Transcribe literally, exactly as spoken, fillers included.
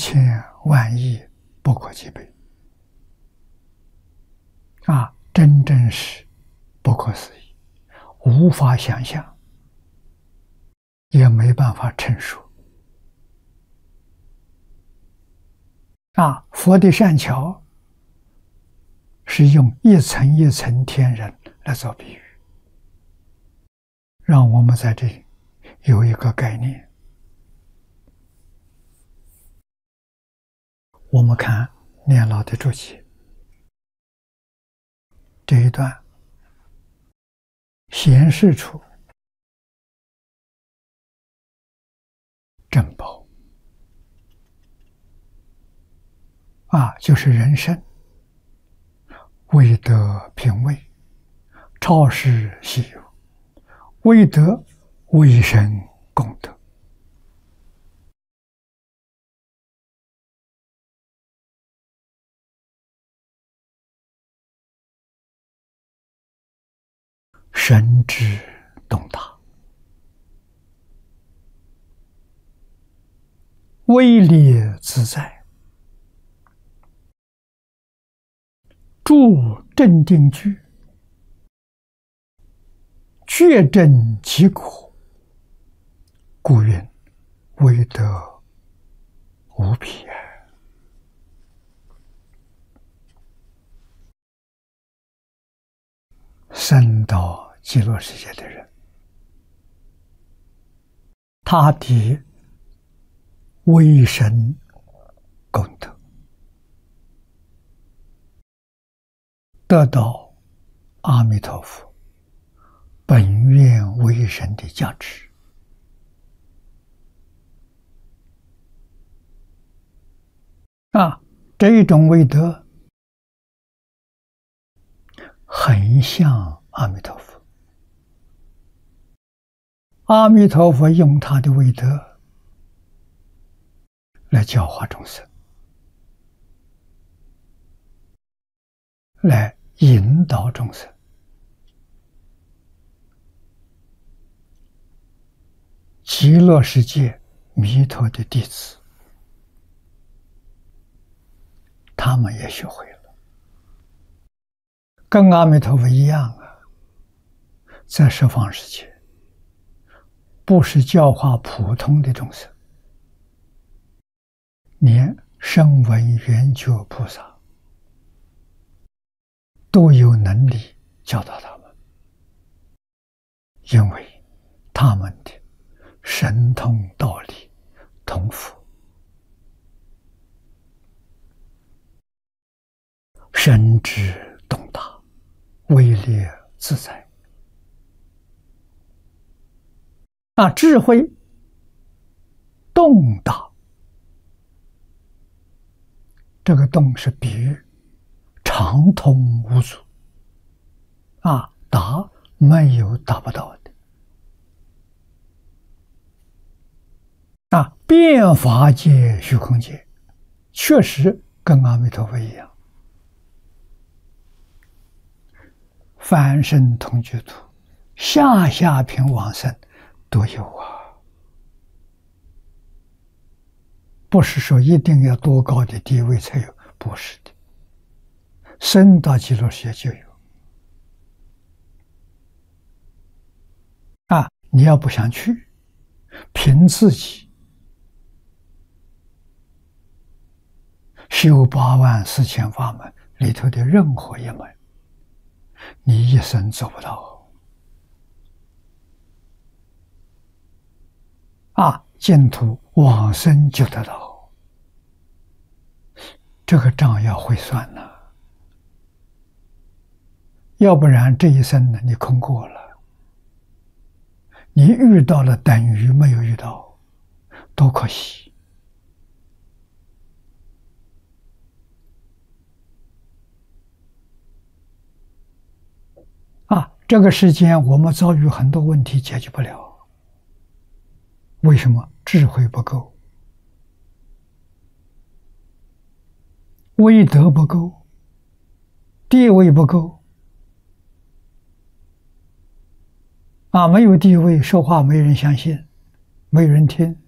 千万亿不可计备啊！真正是不可思议，无法想象，也没办法陈述啊！佛的善巧是用一层一层天人来做比喻，让我们在这里有一个概念。我们看念老的注解，这一段显示出正报啊，就是人生未得品位，超世稀有，未得未生功德。神之洞大，威力自在，住正定居，确证其果，故云威德无比。生到极乐世界的人，他的威神功德得到阿弥陀佛本愿威神的加持啊，这一种威德很像阿弥陀佛。阿弥陀佛用他的威德来教化众生，来引导众生。极乐世界弥陀的弟子，他们也学会了，跟阿弥陀佛一样啊，在十方世界不是教化普通的众生，连声闻缘觉菩萨都有能力教导他们，因为他们的神通道理同佛，神之洞大，威力自在啊，智慧洞大，这个洞是比喻畅通无阻啊，达没有达不到的啊，变法界虚空界确实跟阿弥陀佛一样，凡圣同居土，下下品往生都有啊，不是说一定要多高的地位才有，不是的，升到极乐世界就有啊！你要不想去，凭自己修八万四千法门里头的任何一门，你一生做不到啊！净土往生就得到，这个账要会算呢，要不然这一生呢你空过了，你遇到了等于没有遇到，多可惜啊！这个世间我们遭遇很多问题解决不了，为什么？智慧不够，威德不够，地位不够啊！没有地位，说话没人相信，没有人听